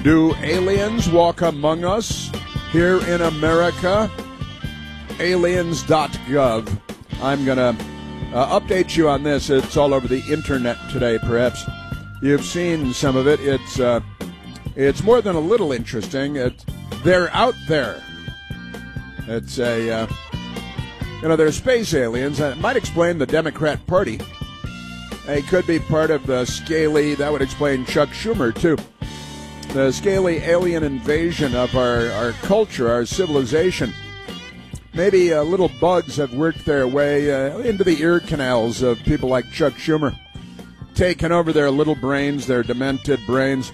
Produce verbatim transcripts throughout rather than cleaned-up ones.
Do aliens walk among us here in America? aliens dot gov. I'm going to uh, update you on this. It's all over the internet today, perhaps. You've seen some of it. It's uh, it's more than a little interesting. It, they're out there. It's a, uh, you know, they're space aliens. It might explain the Democrat Party. They could be part of the scaly, that would explain Chuck Schumer, too. The scaly alien invasion of our, our culture, our civilization. Maybe uh, little bugs have worked their way uh, into the ear canals of people like Chuck Schumer, taking over their little brains, their demented brains.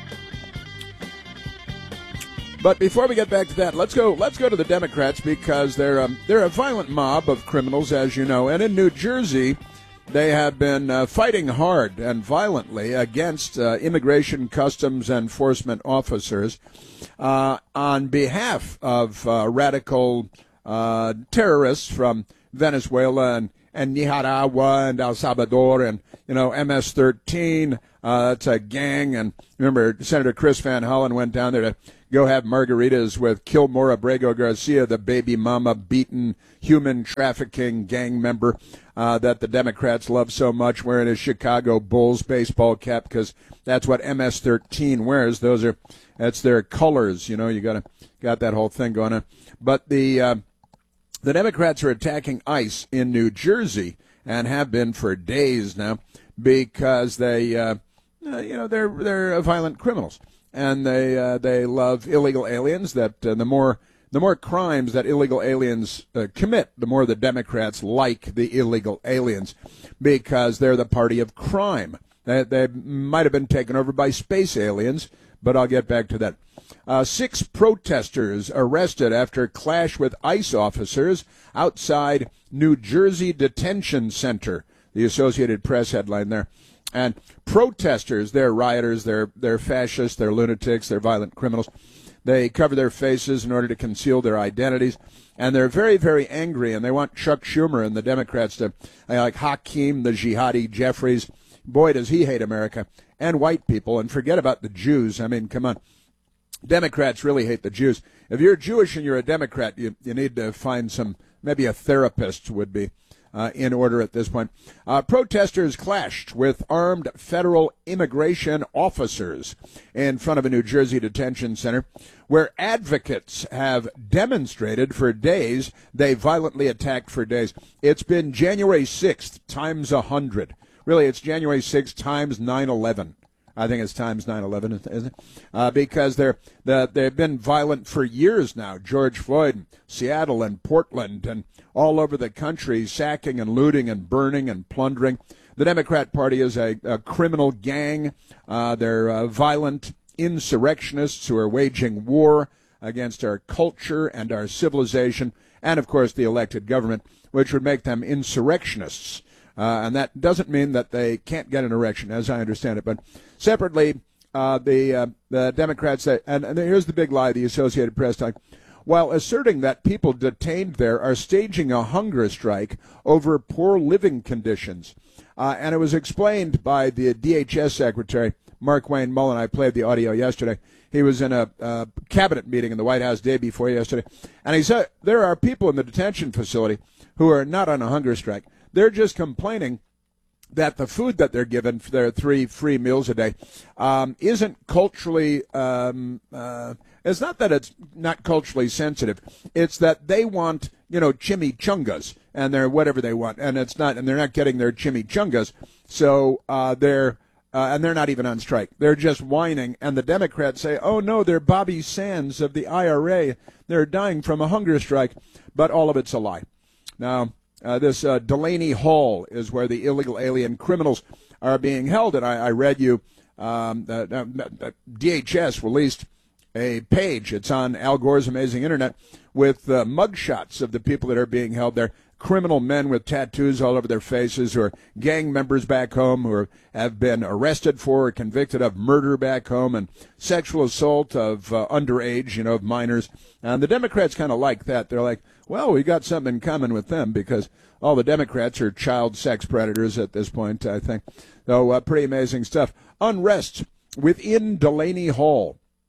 But before we get back to that, let's go. Let's go to the Democrats, because they're um, they're a violent mob of criminals, as you know. And in New Jersey, they have been uh, fighting hard and violently against uh, immigration, customs enforcement officers uh, on behalf of uh, radical uh, terrorists from Venezuela and, and Nicaragua and El Salvador and, you know, M S thirteen. Uh, it's a gang. And remember, Senator Chris Van Hollen went down there to go have margaritas with Kilmore Abrego Garcia, the baby mama beaten human trafficking gang member uh, that the Democrats love so much, wearing his Chicago Bulls baseball cap, because that's what M S thirteen wears. Those are, that's their colors. You know, you got got that whole thing going on. But the uh, the Democrats are attacking ICE in New Jersey, and have been for days now, because they, uh, uh, you know, they're they're violent criminals. And they uh, they love illegal aliens. That uh, the more the more crimes that illegal aliens uh, commit, the more the Democrats like the illegal aliens, because they're the party of crime. They, they might have been taken over by space aliens, but I'll get back to that. Uh, six protesters arrested after clash with ICE officers outside New Jersey Detention Center. The Associated Press headline there. And protesters, they're rioters, they're they're fascists, they're lunatics, they're violent criminals. They cover their faces in order to conceal their identities, and they're very, very angry, and they want Chuck Schumer and the Democrats to, like Hakeem, the jihadi Jeffries. Boy, does he hate America and white people, and forget about the Jews. I mean, come on. Democrats really hate the Jews. If you're Jewish and you're a Democrat, you, you need to find some, maybe a therapist would be Uh, in order at this point. Uh, protesters clashed with armed federal immigration officers in front of a New Jersey detention center, where advocates have demonstrated for days. They violently attacked for days. It's been January sixth times one hundred. Really, it's January sixth times nine eleven. I think it's times nine eleven, isn't it? Uh, because they're, the, they've been violent for years now. George Floyd, Seattle and Portland and all over the country, sacking and looting and burning and plundering. The Democrat Party is a, a criminal gang. Uh, they're uh, violent insurrectionists who are waging war against our culture and our civilization, and, of course, the elected government, which would make them insurrectionists. Uh, and that doesn't mean that they can't get an erection, as I understand it. But separately, uh, the uh, the Democrats say, and, and here's the big lie, the Associated Press talk, while asserting that people detained there are staging a hunger strike over poor living conditions. Uh, and it was explained by the D H S Secretary, Mark Wayne Mullen. I played the audio yesterday. He was in a uh, cabinet meeting in the White House day before yesterday. And he said there are people in the detention facility who are not on a hunger strike. They're just complaining that the food that they're given for their three free meals a day um, isn't culturally, um, uh, it's not that it's not culturally sensitive. It's that they want, you know, chimichangas and they're whatever they want. And it's not, and they're not getting their chimichangas. So uh, they're, uh, and they're not even on strike. They're just whining. And the Democrats say, oh, no, they're Bobby Sands of the I R A. They're dying from a hunger strike. But all of it's a lie. Now, Uh, this uh, Delaney Hall is where the illegal alien criminals are being held. And I, I read you, um, uh, uh, D H S released a page. It's on Al Gore's Amazing Internet with uh, mugshots of the people that are being held there. Criminal men with tattoos all over their faces who are gang members back home, who are, have been arrested for or convicted of murder back home and sexual assault of uh, underage, you know, of minors. And the Democrats kind of like that. They're like, well, we got something in common with them, because all the Democrats are child sex predators at this point, I think. So uh, pretty amazing stuff. Unrest within Delaney Hall.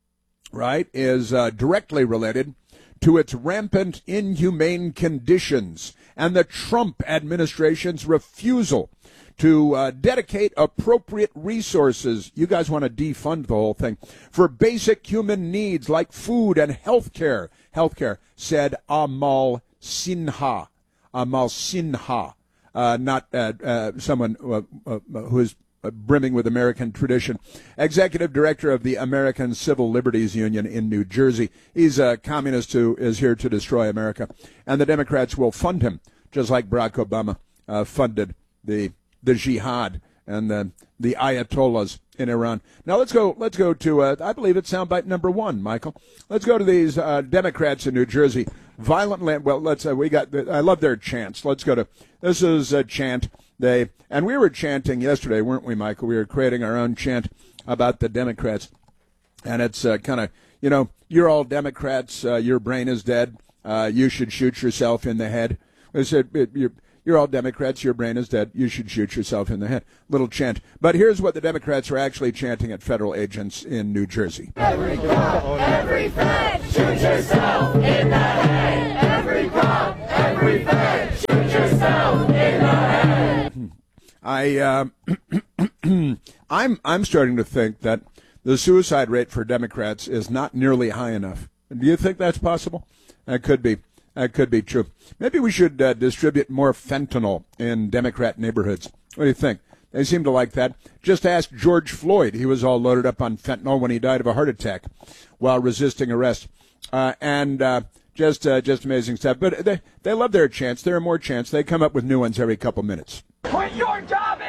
right, is uh, directly related to its rampant inhumane conditions and the Trump administration's refusal to uh, dedicate appropriate resources. You guys want to defund the whole thing for basic human needs like food and health care. Health care, said Amal Sinha. Amal Sinha, uh, not uh, uh, someone uh, uh, who is brimming with American tradition. Executive Director of the American Civil Liberties Union in New Jersey. He's a communist who is here to destroy America. And the Democrats will fund him, just like Barack Obama uh, funded the the jihad and the, the Ayatollahs in Iran. Now let's go Let's go to, uh, I believe it's soundbite number one, Michael. Let's go to these uh, Democrats in New Jersey. Violently, well, let's, uh, we got, the, I love their chants. Let's go to, this is a chant. They, and we were chanting yesterday, weren't we, Michael? We were creating our own chant about the Democrats. And it's uh, kind of, you know, you're all Democrats, uh, your brain is dead, uh, you should shoot yourself in the head. I said, you're, you're all Democrats, your brain is dead, you should shoot yourself in the head. Little chant. But here's what the Democrats are actually chanting at federal agents in New Jersey. Every cop, every fed, shoot yourself in the head. Every cop, every fed, shoot yourself in the head. I, uh, I'm, I'm starting to think that the suicide rate for Democrats is not nearly high enough. Do you think that's possible? That could be. That could be true. Maybe we should uh, distribute more fentanyl in Democrat neighborhoods. What do you think? They seem to like that. Just ask George Floyd. He was all loaded up on fentanyl when he died of a heart attack while resisting arrest. Uh, and uh, just uh, just amazing stuff. But they, they love their chants. There are more chants. They come up with new ones every couple minutes. Quit your job!